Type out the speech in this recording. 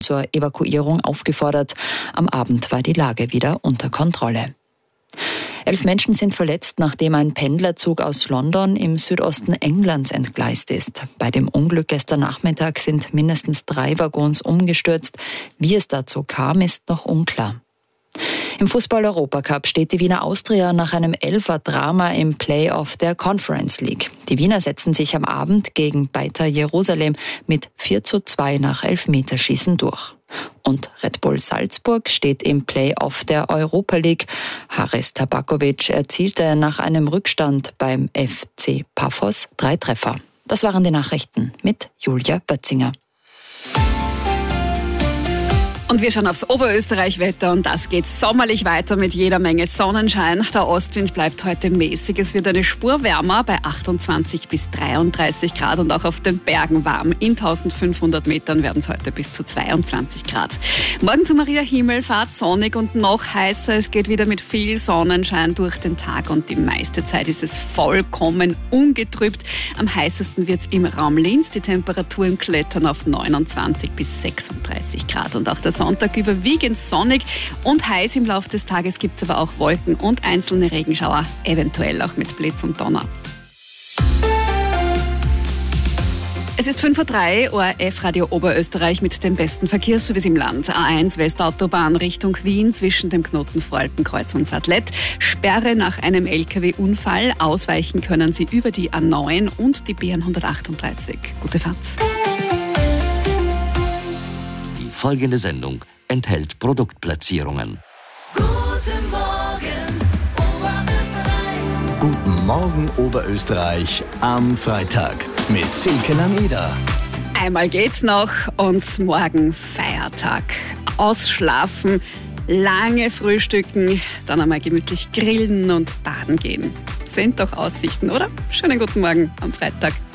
zur Evakuierung aufgefordert. Am Abend war die Lage wieder unter Kontrolle. 11 Menschen sind verletzt, nachdem ein Pendlerzug aus London im Südosten Englands entgleist ist. Bei dem Unglück gestern Nachmittag sind mindestens 3 Waggons umgestürzt. Wie es dazu kam, ist noch unklar. Im Fußball-Europacup steht die Wiener Austria nach einem 11er-Drama im Play-Off der Conference League. Die Wiener setzen sich am Abend gegen Beitar Jerusalem mit 4:2 nach Elfmeterschießen durch. Und Red Bull Salzburg steht im Play-Off der Europa League. Haris Tabakovic erzielte nach einem Rückstand beim FC Paphos 3 Treffer. Das waren die Nachrichten mit Julia Bötzinger. Und wir schauen aufs Oberösterreich-Wetter und das geht sommerlich weiter mit jeder Menge Sonnenschein. Der Ostwind bleibt heute mäßig. Es wird eine Spur wärmer bei 28 bis 33 Grad und auch auf den Bergen warm. In 1500 Metern werden es heute bis zu 22 Grad. Morgen zu Maria Himmelfahrt sonnig und noch heißer. Es geht wieder mit viel Sonnenschein durch den Tag und die meiste Zeit ist es vollkommen ungetrübt. Am heißesten wird es im Raum Linz. Die Temperaturen klettern auf 29 bis 36 Grad und auch der Sonntag überwiegend sonnig und heiß. Im Laufe des Tages gibt es aber auch Wolken und einzelne Regenschauer, eventuell auch mit Blitz und Donner. Es ist 5:03 Uhr, ORF Radio Oberösterreich mit dem besten Verkehrsservice im Land. A1 Westautobahn Richtung Wien zwischen dem Knoten Voralpenkreuz und Sadlett. Sperre nach einem LKW-Unfall. Ausweichen können Sie über die A9 und die B138. Gute Fahrt. Folgende Sendung enthält Produktplatzierungen. Guten Morgen, Oberösterreich. Guten Morgen, Oberösterreich am Freitag mit Silke Lameda. Einmal geht's noch und morgen Feiertag. Ausschlafen, lange frühstücken, dann einmal gemütlich grillen und baden gehen. Sind doch Aussichten, oder? Schönen guten Morgen am Freitag.